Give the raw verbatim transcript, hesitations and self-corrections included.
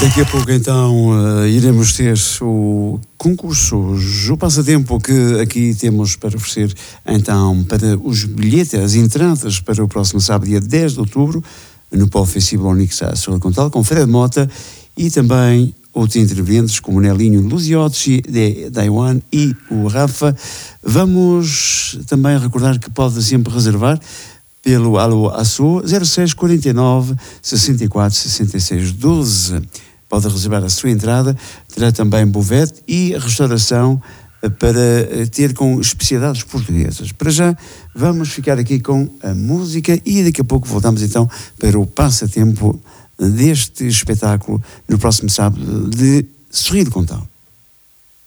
Daqui a pouco então uh, iremos ter o concurso, o passatempo que aqui temos para oferecer então para os bilhetes, as entradas para o próximo sábado, dia dez de outubro, no Polo Festival Onix à Serra Contal, com Fred Mota e também outros intervenientes como o Nelinho Luziotti, de Daiwan e o Rafa. Vamos também recordar que pode sempre reservar pelo Alô Aço zero seis quarenta e nove, sessenta e quatro, sessenta e seis, doze. Pode reservar a sua entrada, terá também buvete e restauração para ter com especialidades portuguesas. Para já, vamos ficar aqui com a música e daqui a pouco voltamos então para o passatempo deste espetáculo no próximo sábado de Sorriso de Contal.